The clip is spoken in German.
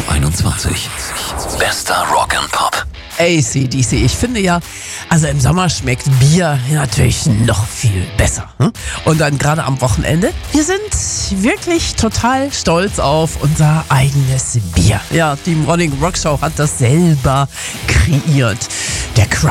21. Bester Rock and Pop. AC/DC. Ich finde ja, also im Sommer schmeckt Bier natürlich noch viel besser. Und dann gerade am Wochenende, wir sind wirklich total stolz auf unser eigenes Bier. Ja, die Morning Rock Show hat das selber kreiert. Der